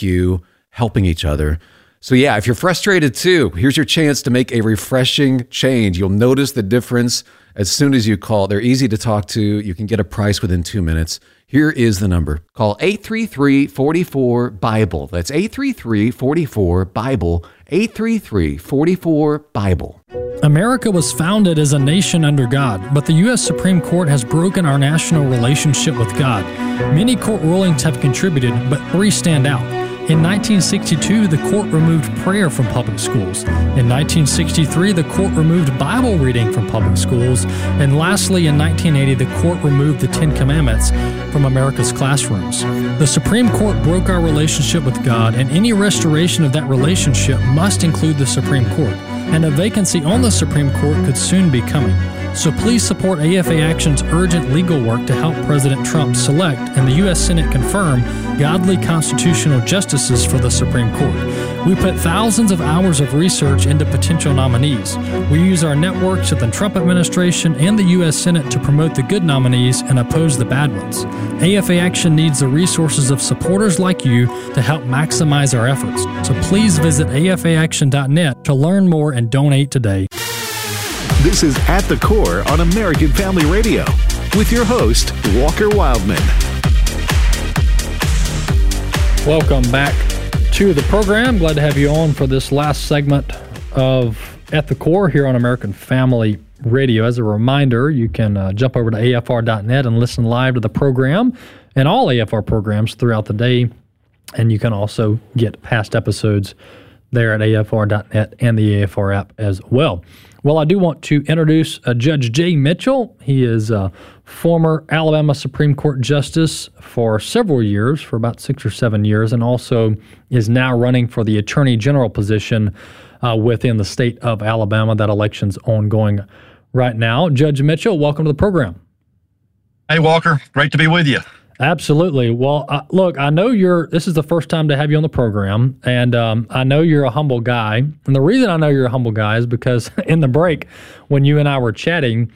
like you helping each other. So yeah, if you're frustrated too, here's your chance to make a refreshing change. You'll notice the difference as soon as you call. They're easy to talk to. You can get a price within 2 minutes. Here is the number. Call 833-44-BIBLE. That's 833-44-BIBLE. 833-44-BIBLE. America was founded as a nation under God, but the U.S. Supreme Court has broken our national relationship with God. Many court rulings have contributed, but 3 stand out. In 1962, the court removed prayer from public schools. In 1963, the court removed Bible reading from public schools. And lastly, in 1980, the court removed the Ten Commandments from America's classrooms. The Supreme Court broke our relationship with God, and any restoration of that relationship must include the Supreme Court. And a vacancy on the Supreme Court could soon be coming. So please support AFA Action's urgent legal work to help President Trump select and the U.S. Senate confirm godly constitutional justices for the Supreme Court. We put thousands of hours of research into potential nominees. We use our networks at the Trump administration and the U.S. Senate to promote the good nominees and oppose the bad ones. AFA Action needs the resources of supporters like you to help maximize our efforts. So please visit afaaction.net to learn more and donate today. This is At the Core on American Family Radio with your host, Walker Wildman. Welcome back to the program. Glad to have you on for this last segment of At the Core here on American Family Radio. As a reminder, you can jump over to afr.net and listen live to the program and all AFR programs throughout the day. And you can also get past episodes there at afr.net and the AFR app as well. Well, I do want to introduce Judge Jay Mitchell. He is a former Alabama Supreme Court Justice for several years, for about 6 or 7 years, and also is now running for the Attorney General position within the state of Alabama. That election's ongoing right now. Judge Mitchell, welcome to the program. Hey, Walker. Great to be with you. Absolutely. Well, look, I know this is the first time to have you on the program, and I know you're a humble guy. And the reason I know you're a humble guy is because in the break, when you and I were chatting,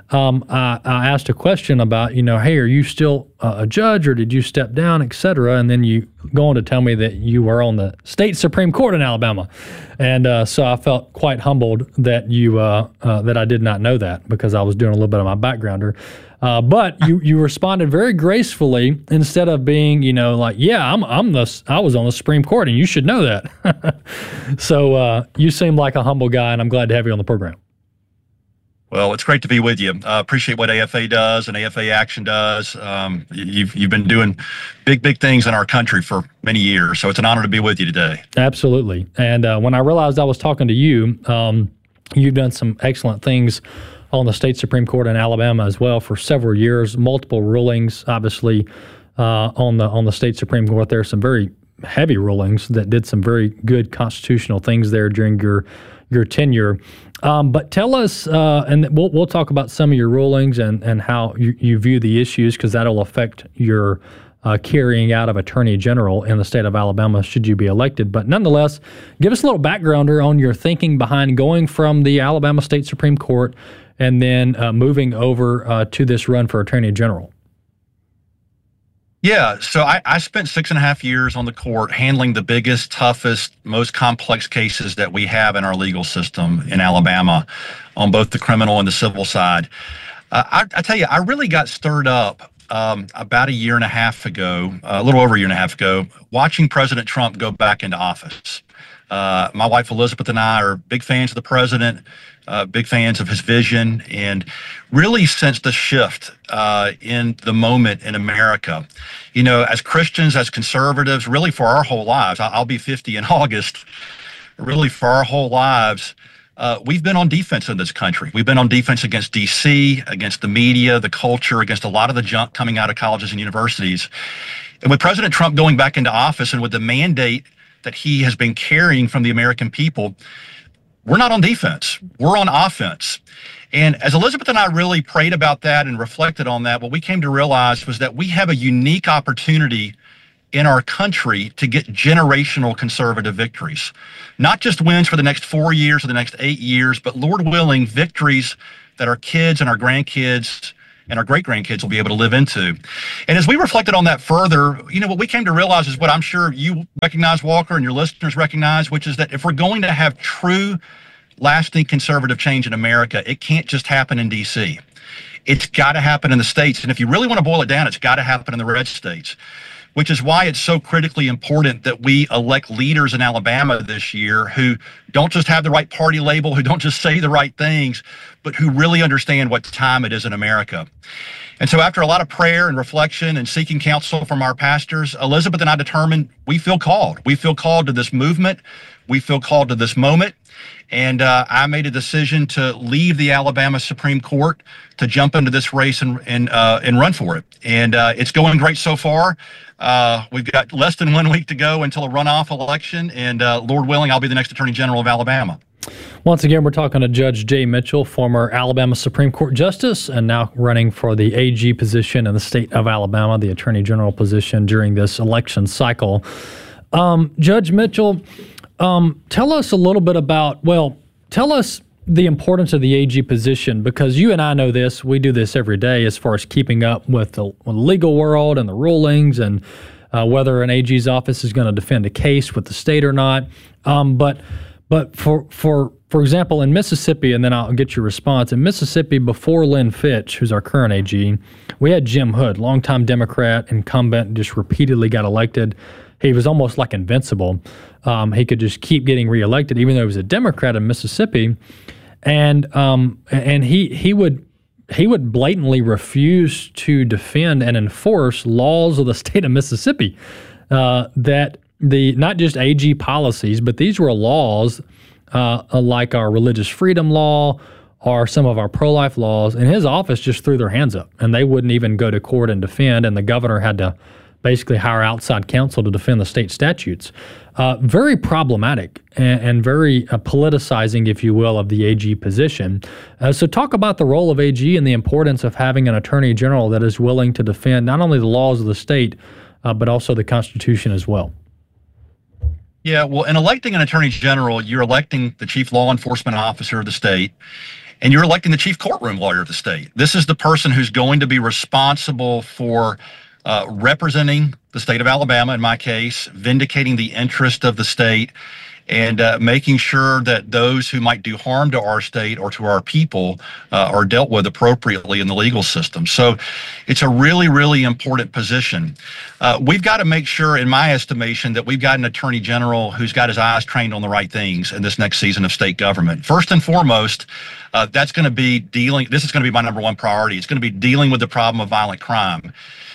I asked a question about, hey, are you still a judge or did you step down, et cetera? And then you go on to tell me that you were on the state Supreme Court in Alabama. And so I felt quite humbled that that I did not know that, because I was doing a little bit of my backgrounder. But you responded very gracefully, instead of being, like, yeah, I was on the Supreme Court and you should know that. So you seem like a humble guy, and I'm glad to have you on the program. Well, it's great to be with you. Appreciate what AFA does and AFA Action does. You've been doing big things in our country for many years, so it's an honor to be with you today. Absolutely. And when I realized I was talking to you, you've done some excellent things on the state Supreme Court in Alabama as well for several years, multiple rulings, obviously, on the state Supreme Court. There are some very heavy rulings that did some very good constitutional things there during your tenure. But tell us, and we'll talk about some of your rulings and how you view the issues, because that'll affect your carrying out of Attorney General in the state of Alabama should you be elected. But nonetheless, give us a little backgrounder on your thinking behind going from the Alabama State Supreme Court and then moving over to this run for Attorney General. Yeah, so I spent 6.5 years on the court handling the biggest, toughest, most complex cases that we have in our legal system in Alabama on both the criminal and the civil side. I tell you, I really got stirred up about a year and a half ago, a little over a year and a half ago, watching President Trump go back into office. My wife Elizabeth and I are big fans of the president, big fans of his vision, and really sensed the shift in the moment in America. As Christians, as conservatives, really for our whole lives, I'll be 50 in August, really for our whole lives, we've been on defense in this country. We've been on defense against D.C., against the media, the culture, against a lot of the junk coming out of colleges and universities. And with President Trump going back into office and with the mandate that he has been carrying from the American people, we're not on defense, we're on offense. And as Elizabeth and I really prayed about that and reflected on that, what we came to realize was that we have a unique opportunity in our country to get generational conservative victories. Not just wins for the next 4 years or the next 8 years, but Lord willing, victories that our kids and our grandkids and our great-grandkids will be able to live into. And as we reflected on that further, what we came to realize is what I'm sure you recognize, Walker, and your listeners recognize, which is that if we're going to have true, lasting conservative change in America, it can't just happen in D.C. It's got to happen in the states. And if you really want to boil it down, it's got to happen in the red states, which is why it's so critically important that we elect leaders in Alabama this year who don't just have the right party label, who don't just say the right things, but who really understand what time it is in America. And so after a lot of prayer and reflection and seeking counsel from our pastors, Elizabeth and I determined we feel called. We feel called to this movement. We feel called to this moment. And I made a decision to leave the Alabama Supreme Court to jump into this race and run for it. And it's going great so far. We've got less than 1 week to go until a runoff election. And Lord willing, I'll be the next Attorney General of Alabama. Once again, we're talking to Judge Jay Mitchell, former Alabama Supreme Court Justice, and now running for the AG position in the state of Alabama, the Attorney General position during this election cycle. Judge Mitchell, tell us a little bit tell us the importance of the AG position, because you and I know this. We do this every day as far as keeping up with the legal world and the rulings and whether an AG's office is going to defend a case with the state or not. But for example, in Mississippi, and then I'll get your response. In Mississippi, before Lynn Fitch, who's our current AG, we had Jim Hood, longtime Democrat, incumbent, just repeatedly got elected. He was almost like invincible. He could just keep getting reelected, even though he was a Democrat in Mississippi. And he would blatantly refuse to defend and enforce laws of the state of Mississippi that not just AG policies, but these were laws like our religious freedom law or some of our pro-life laws, and his office just threw their hands up, and they wouldn't even go to court and defend, and the governor had to basically hire outside counsel to defend the state statutes. Very problematic and very politicizing, if you will, of the AG position. So talk about the role of AG and the importance of having an attorney general that is willing to defend not only the laws of the state, but also the Constitution as well. Yeah, well, in electing an attorney general, you're electing the chief law enforcement officer of the state, and you're electing the chief courtroom lawyer of the state. This is the person who's going to be responsible for representing the state of Alabama, in my case, vindicating the interest of the state, and making sure that those who might do harm to our state or to our people are dealt with appropriately in the legal system. So it's a really, really important position. We've got to make sure, in my estimation, that we've got an attorney general who's got his eyes trained on the right things in this next season of state government. First and foremost, this is going to be my number one priority. It's going to be dealing with the problem of violent crime.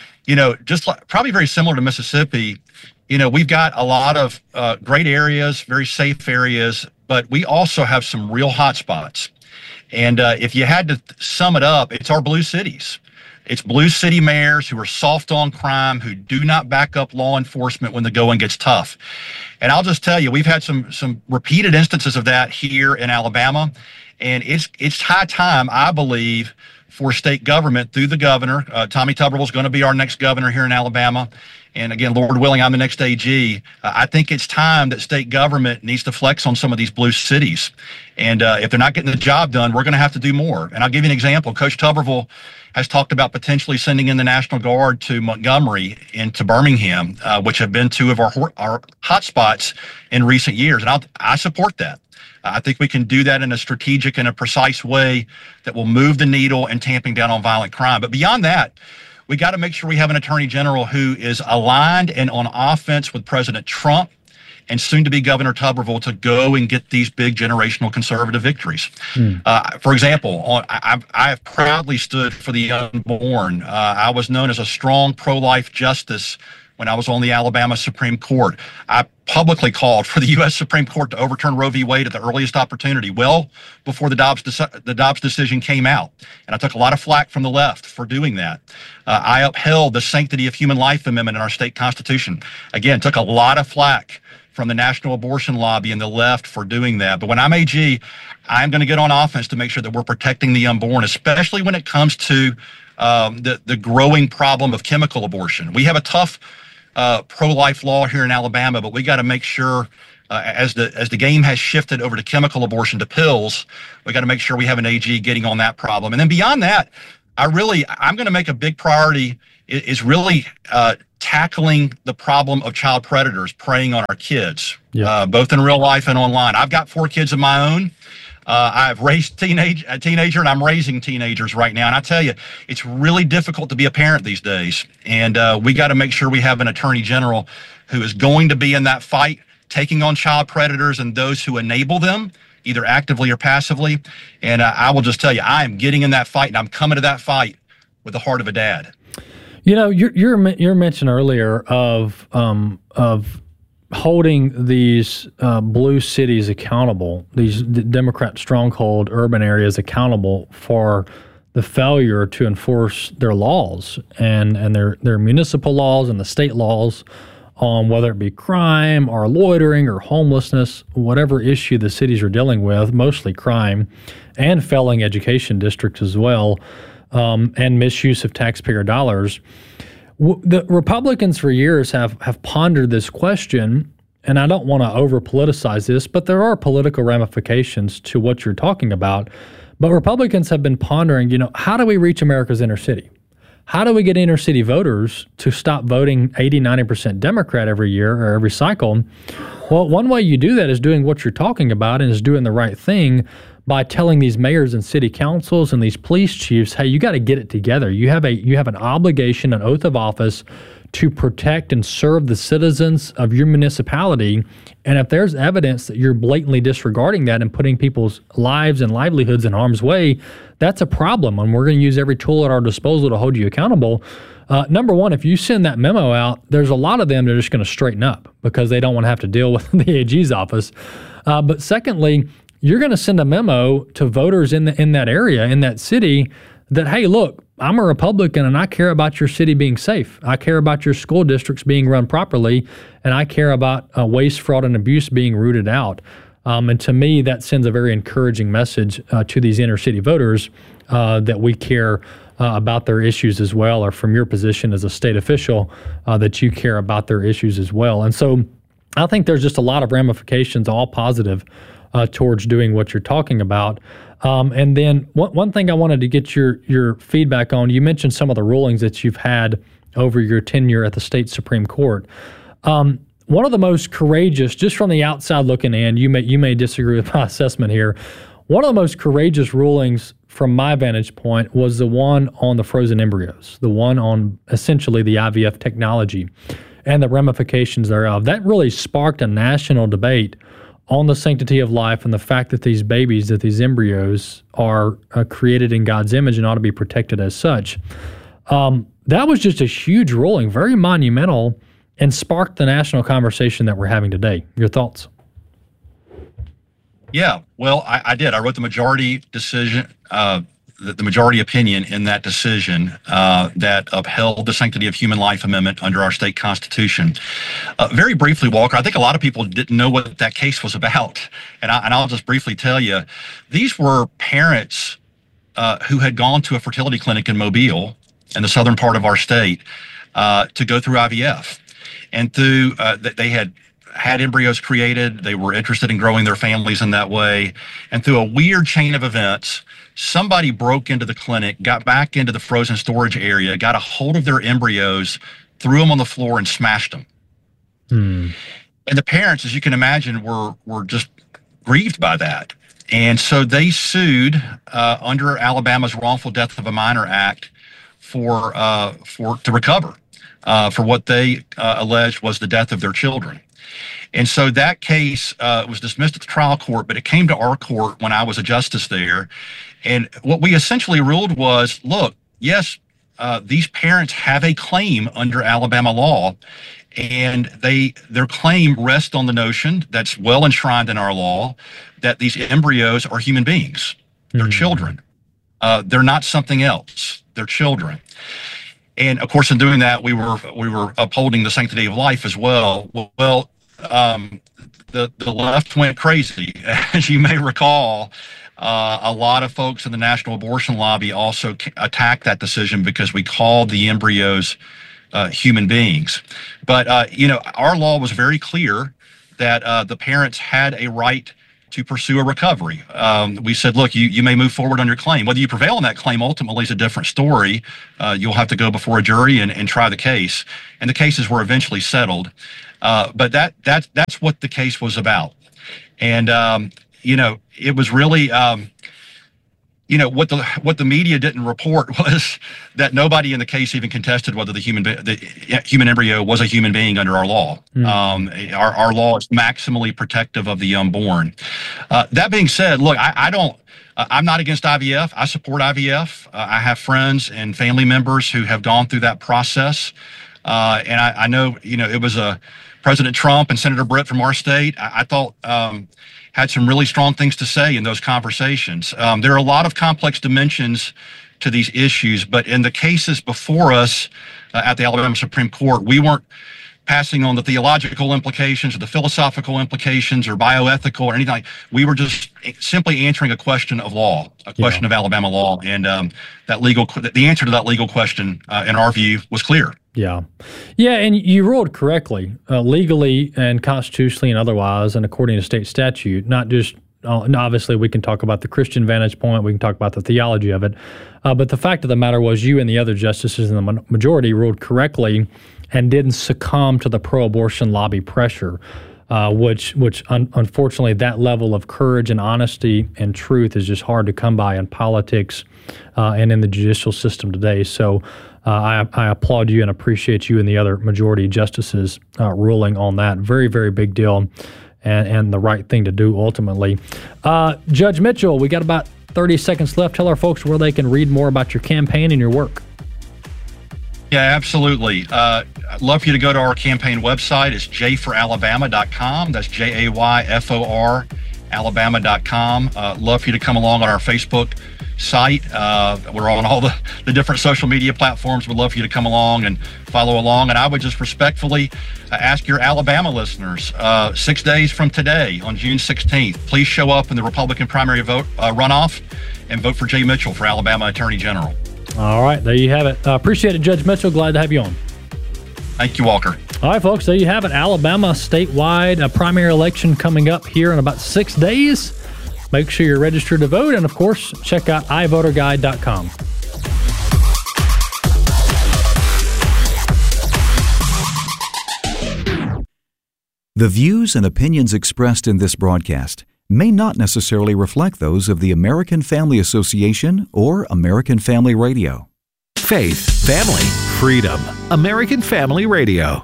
Probably very similar to Mississippi, we've got a lot of great areas, very safe areas, but we also have some real hot spots. And if you had to sum it up, it's our blue cities. It's blue city mayors who are soft on crime, who do not back up law enforcement when the going gets tough. And I'll just tell you, we've had some repeated instances of that here in Alabama. And it's high time, I believe, for state government through the governor. Tommy Tuberville is going to be our next governor here in Alabama. And again, Lord willing, I'm the next AG. I think it's time that state government needs to flex on some of these blue cities. And if they're not getting the job done, we're going to have to do more. And I'll give you an example. Coach Tuberville has talked about potentially sending in the National Guard to Montgomery and to Birmingham, which have been two of our hot spots in recent years. And I support that. I think we can do that in a strategic and a precise way that will move the needle in tamping down on violent crime. But beyond that, we got to make sure we have an attorney general who is aligned and on offense with President Trump and soon to be Governor Tuberville to go and get these big generational conservative victories. For example, I have proudly stood for the unborn. I was known as a strong pro-life justice when I was on the Alabama Supreme Court. I publicly called for the U.S. Supreme Court to overturn Roe v. Wade at the earliest opportunity, well before the Dobbs decision came out. And I took a lot of flack from the left for doing that. I upheld the Sanctity of Human Life Amendment in our state constitution. Again, took a lot of flack from the National Abortion Lobby and the left for doing that. But when I'm AG, I'm going to get on offense to make sure that we're protecting the unborn, especially when it comes to the growing problem of chemical abortion. We have a tough pro-life law here in Alabama, but we got to make sure, as the game has shifted over to chemical abortion to pills, we got to make sure we have an AG getting on that problem. And then beyond that, I'm going to make a big priority is really tackling the problem of child predators preying on our kids, both in real life and online. I've got 4 kids of my own. I've raised a teenager, and I'm raising teenagers right now. And I tell you, it's really difficult to be a parent these days. And we got to make sure we have an attorney general who is going to be in that fight, taking on child predators and those who enable them, either actively or passively. And I will just tell you, I am getting in that fight, and I'm coming to that fight with the heart of a dad. You know, your mention earlier of holding these blue cities accountable, these Democrat stronghold urban areas accountable for the failure to enforce their laws and their municipal laws and the state laws on whether it be crime or loitering or homelessness, whatever issue the cities are dealing with, mostly crime, and failing education districts as well, and misuse of taxpayer dollars. The Republicans for years have pondered this question, and I don't want to over-politicize this, but there are political ramifications to what you're talking about. But Republicans have been pondering, how do we reach America's inner city? How do we get inner city voters to stop voting 80, 90% Democrat every year or every cycle? Well, one way you do that is doing what you're talking about and is doing the right thing by telling these mayors and city councils and these police chiefs, hey, you got to get it together. You have an obligation, an oath of office to protect and serve the citizens of your municipality. And if there's evidence that you're blatantly disregarding that and putting people's lives and livelihoods in harm's way, that's a problem. And we're going to use every tool at our disposal to hold you accountable. Number one, if you send that memo out, there's a lot of them that are just going to straighten up because they don't want to have to deal with the AG's office. But secondly, you're going to send a memo to voters in that area, in that city, that, hey, look, I'm a Republican and I care about your city being safe. I care about your school districts being run properly, and I care about waste, fraud, and abuse being rooted out. And to me, that sends a very encouraging message to these inner city voters that we care about their issues as well, or from your position as a state official, that you care about their issues as well. And so I think there's just a lot of ramifications, all positive, towards doing what you're talking about. And then one thing I wanted to get your feedback on, you mentioned some of the rulings that you've had over your tenure at the state Supreme Court. One of the most courageous, just from the outside looking in, you may disagree with my assessment here. One of the most courageous rulings from my vantage point was the one on the frozen embryos, the one on essentially the IVF technology and the ramifications thereof. That really sparked a national debate on the sanctity of life and the fact that these babies, that these embryos are created in God's image and ought to be protected as such. That was just a huge ruling, very monumental, and sparked the national conversation that we're having today. Your thoughts? Yeah, well, I did. I wrote the majority decision, the majority opinion in that decision that upheld the Sanctity of Human Life Amendment under our state constitution. Very briefly, Walker, I think a lot of people didn't know what that case was about. And I'll just briefly tell you, these were parents who had gone to a fertility clinic in Mobile, in the southern part of our state, to go through IVF. And they had embryos created. They were interested in growing their families in that way. And through a weird chain of events, somebody broke into the clinic, got back into the frozen storage area, got a hold of their embryos, threw them on the floor, and smashed them. And the parents, as you can imagine, were just grieved by that. And so they sued under Alabama's Wrongful Death of a Minor Act to recover for what they alleged was the death of their children. And so that case was dismissed at the trial court, but it came to our court when I was a justice there. And what we essentially ruled was, look, yes, these parents have a claim under Alabama law, and their claim rests on the notion that's well enshrined in our law that these embryos are human beings. They're children. They're not something else. They're children. And of course, in doing that, we were upholding the sanctity of life as well. Well, the left went crazy. As you may recall, a lot of folks in the national abortion lobby also attacked that decision because we called the embryos human beings. But, our law was very clear that the parents had a right to pursue a recovery. We said, look, you may move forward on your claim. Whether you prevail on that claim ultimately is a different story. You'll have to go before a jury and try the case. And the cases were eventually settled. But that's what the case was about. And, it was really, what the media didn't report was that nobody in the case even contested whether the human embryo was a human being under our law. Our law is maximally protective of the unborn. That being said, look, I'm not against IVF. I support IVF. I have friends and family members who have gone through that process. And I know, it was President Trump and Senator Britt from our state, I thought had some really strong things to say in those conversations. There are a lot of complex dimensions to these issues, but in the cases before us at the Alabama Supreme Court, we weren't passing on the theological implications or the philosophical implications or bioethical or anything like. We were just simply answering a question of law, a question of Alabama law, and the answer to that legal question, in our view, was clear. Yeah, and you ruled correctly, legally and constitutionally and otherwise, and according to state statute. Not just obviously we can talk about the Christian vantage point, we can talk about the theology of it, but the fact of the matter was you and the other justices in the majority ruled correctly and didn't succumb to the pro-abortion lobby pressure, which unfortunately that level of courage and honesty and truth is just hard to come by in politics and in the judicial system today. So I applaud you and appreciate you and the other majority justices ruling on that. Very, very big deal and the right thing to do ultimately. Judge Mitchell, we got about 30 seconds left. Tell our folks where they can read more about your campaign and your work. Yeah, absolutely. I'd love for you to go to our campaign website. It's jayforalabama.com. That's JAYFOR Alabama.com. Love for you to come along on our Facebook site. We're on all the different social media platforms. We'd love for you to come along and follow along. And I would just respectfully ask your Alabama listeners, 6 days from today, on June 16th, please show up in the Republican primary vote runoff and vote for Jay Mitchell for Alabama Attorney General. All right, there you have it. Appreciate it, Judge Mitchell. Glad to have you on. Thank you, Walker. All right, folks, there you have it. Alabama statewide, a primary election coming up here in about 6 days. Make sure you're registered to vote, and of course, check out iVoterGuide.com. The views and opinions expressed in this broadcast may not necessarily reflect those of the American Family Association or American Family Radio. Faith, family, freedom. American Family Radio.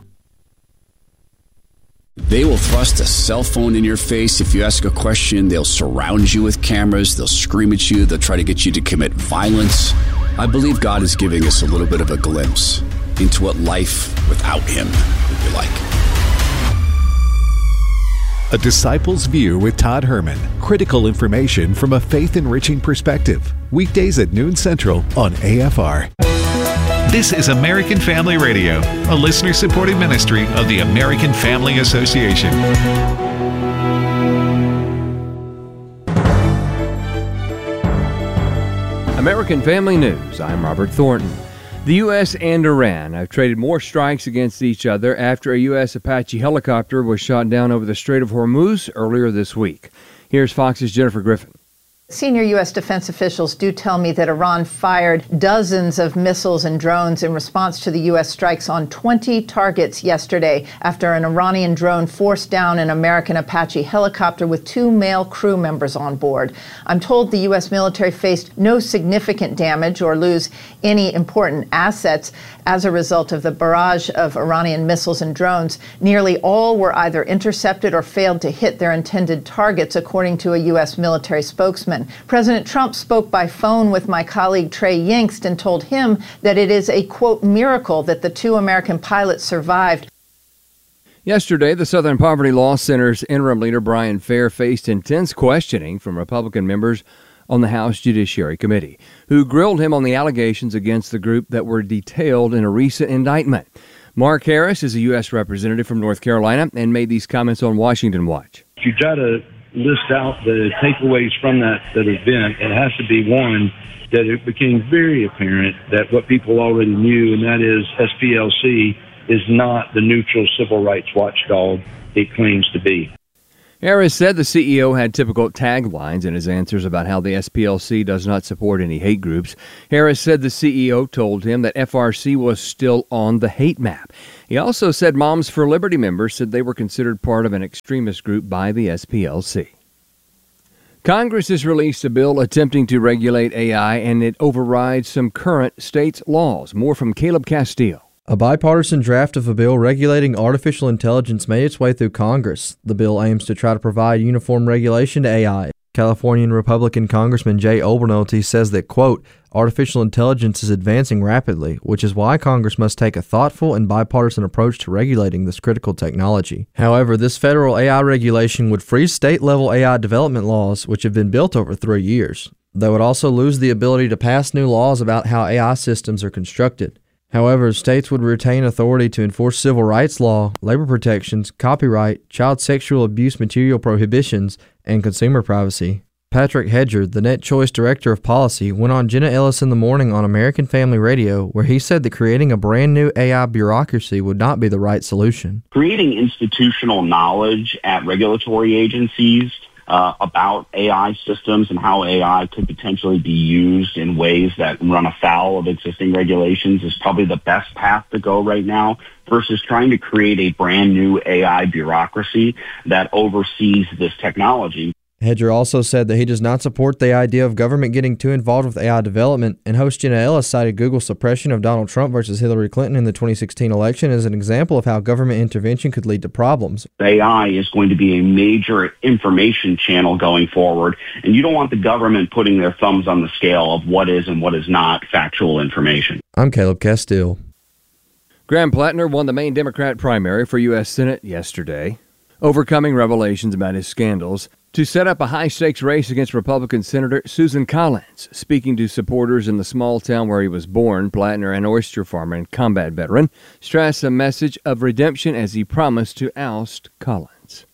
They will thrust a cell phone in your face if you ask a question. They'll surround you with cameras. They'll scream at you. They'll try to get you to commit violence. I believe God is giving us a little bit of a glimpse into what life without Him would be like. A Disciple's View with Todd Herman. Critical information from a faith-enriching perspective. Weekdays at noon Central on AFR. This is American Family Radio, a listener-supported ministry of the American Family Association. American Family News. I'm Robert Thornton. The U.S. and Iran have traded more strikes against each other after a U.S. Apache helicopter was shot down over the Strait of Hormuz earlier this week. Here's Fox's Jennifer Griffin. Senior U.S. defense officials do tell me that Iran fired dozens of missiles and drones in response to the U.S. strikes on 20 targets yesterday after an Iranian drone forced down an American Apache helicopter with 2 male crew members on board. I'm told the U.S. military faced no significant damage or lose any important assets as a result of the barrage of Iranian missiles and drones. Nearly all were either intercepted or failed to hit their intended targets, according to a U.S. military spokesman. President Trump spoke by phone with my colleague Trey Yingst and told him that it is a, quote, miracle that the 2 American pilots survived. Yesterday, the Southern Poverty Law Center's interim leader, Brian Fair, faced intense questioning from Republican members on the House Judiciary Committee, who grilled him on the allegations against the group that were detailed in a recent indictment. Mark Harris is a U.S. representative from North Carolina and made these comments on Washington Watch. If you try to list out the takeaways from that event, it has to be one, that it became very apparent that what people already knew, and that is SPLC is not the neutral civil rights watchdog it claims to be. Harris said the CEO had typical taglines in his answers about how the SPLC does not support any hate groups. Harris said the CEO told him that FRC was still on the hate map. He also said Moms for Liberty members said they were considered part of an extremist group by the SPLC. Congress has released a bill attempting to regulate AI, and it overrides some current states' laws. More from Caleb Castile. A bipartisan draft of a bill regulating artificial intelligence made its way through Congress. The bill aims to try to provide uniform regulation to AI. Californian Republican Congressman Jay Obernolte says that, quote, artificial intelligence is advancing rapidly, which is why Congress must take a thoughtful and bipartisan approach to regulating this critical technology. However, this federal AI regulation would freeze state-level AI development laws, which have been built over 3 years. They would also lose the ability to pass new laws about how AI systems are constructed. However, states would retain authority to enforce civil rights law, labor protections, copyright, child sexual abuse material prohibitions, and consumer privacy. Patrick Hedger, the Net Choice Director of Policy, went on Jenna Ellis in the Morning on American Family Radio, where he said that creating a brand new AI bureaucracy would not be the right solution. Creating institutional knowledge at regulatory agencies about AI systems and how AI could potentially be used in ways that run afoul of existing regulations is probably the best path to go right now versus trying to create a brand new AI bureaucracy that oversees this technology. Hedger also said that he does not support the idea of government getting too involved with AI development, and host Jenna Ellis cited Google's suppression of Donald Trump versus Hillary Clinton in the 2016 election as an example of how government intervention could lead to problems. AI is going to be a major information channel going forward, and you don't want the government putting their thumbs on the scale of what is and what is not factual information. I'm Caleb Castile. Graham Plattner won the Maine Democrat primary for U.S. Senate yesterday, overcoming revelations about his scandals to set up a high-stakes race against Republican Senator Susan Collins. Speaking to supporters in the small town where he was born, Plattner, an oyster farmer and combat veteran, stressed a message of redemption as he promised to oust Collins.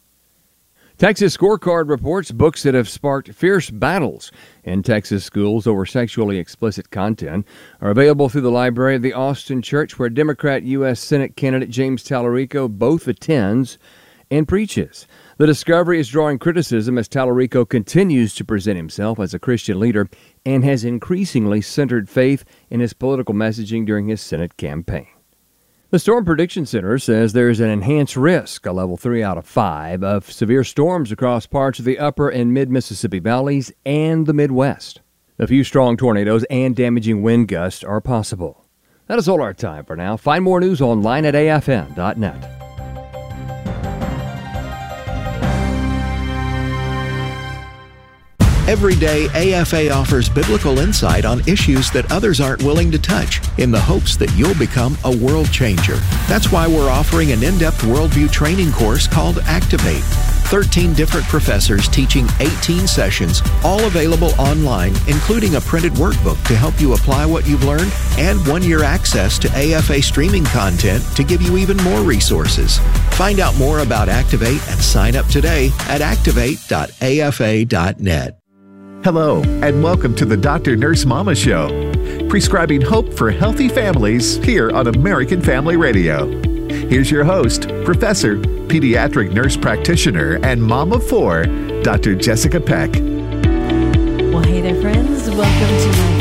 Texas Scorecard reports books that have sparked fierce battles in Texas schools over sexually explicit content are available through the library of the Austin Church, where Democrat U.S. Senate candidate James Tallarico both attends and preaches. The discovery is drawing criticism as Tallarico continues to present himself as a Christian leader and has increasingly centered faith in his political messaging during his Senate campaign. The Storm Prediction Center says there is an enhanced risk, a level 3 out of 5, of severe storms across parts of the upper and mid-Mississippi valleys and the Midwest. A few strong tornadoes and damaging wind gusts are possible. That is all our time for now. Find more news online at afn.net. Every day, AFA offers biblical insight on issues that others aren't willing to touch in the hopes that you'll become a world changer. That's why we're offering an in-depth worldview training course called Activate. 13 different professors teaching 18 sessions, all available online, including a printed workbook to help you apply what you've learned and 1-year access to AFA streaming content to give you even more resources. Find out more about Activate and sign up today at activate.afa.net. Hello, and welcome to the Dr. Nurse Mama Show, prescribing hope for healthy families here on American Family Radio. Here's your host, Professor, Pediatric Nurse Practitioner, and Mom of 4, Dr. Jessica Peck. Well, hey there, friends. Welcome to my